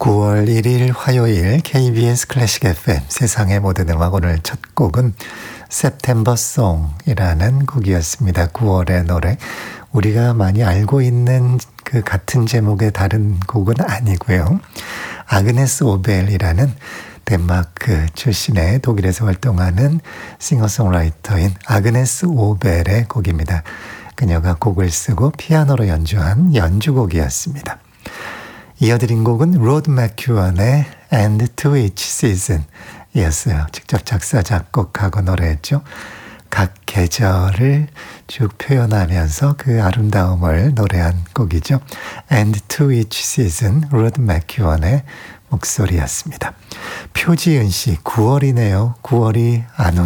9월 1일 화요일 KBS 클래식 FM 세상의 모든 음악 오늘 첫 곡은 September Song이라는 곡이었습니다. 9월의 노래. 우리가 많이 알고 있는 그 같은 제목의 다른 곡은 아니고요. 아그네스 오벨이라는 덴마크 출신의 독일에서 활동하는 싱어송라이터인 아그네스 오벨의 곡입니다. 그녀가 곡을 쓰고 피아노로 연주한 연주곡이었습니다. 이어드린 곡은 로드 맥큐언의 And to Each Season 이었어요. 직접 작사, 작곡하고 노래했죠. 각 계절을 쭉 표현하면서 그 아름다움을 노래한 곡이죠. And to Each Season, 로드 맥큐언의 목소리였습니다. 표지은 씨, 9월이네요. 9월이 안